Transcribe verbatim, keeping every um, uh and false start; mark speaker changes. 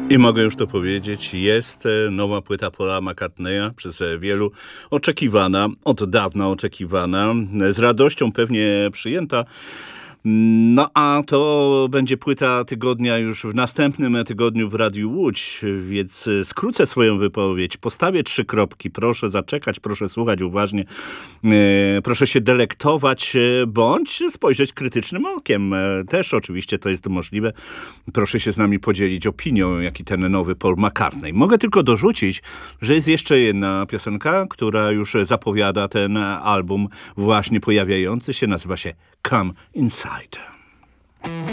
Speaker 1: I mogę już to powiedzieć, jest e, nowa płyta Paula McCartneya, przez e, wielu oczekiwana, od dawna oczekiwana, e, z radością pewnie przyjęta. No a to będzie płyta tygodnia już w następnym tygodniu w Radiu Łódź, więc e, skrócę swoją wypowiedź, postawię trzy kropki, proszę zaczekać, proszę słuchać uważnie, e, proszę się delektować, e, bądź spojrzeć krytycznym okiem. E, Też oczywiście to jest możliwe. Proszę się z nami podzielić opinią, jaki ten nowy Paul McCartney. Mogę tylko dorzucić, że jest jeszcze jedna piosenka, która już zapowiada ten album właśnie pojawiający się, nazywa się Come Inside.